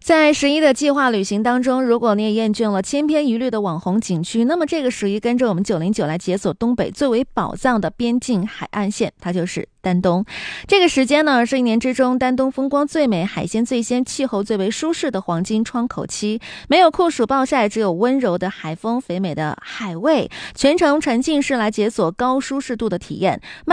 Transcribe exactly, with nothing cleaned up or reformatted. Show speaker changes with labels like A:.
A: 在十一的计划旅行当中，如果你也厌倦了千篇一律的网红景区，那么这个十一跟着我们九零九来解锁东北最为宝藏的边境海岸线，它就是丹东。这个时间呢，是一年之中丹东风光最美、海鲜最鲜、气候最为舒适的黄金窗口期。没有酷暑暴晒，只有温柔的海风、肥美的海味，全程沉浸式来解锁高舒适度的体验。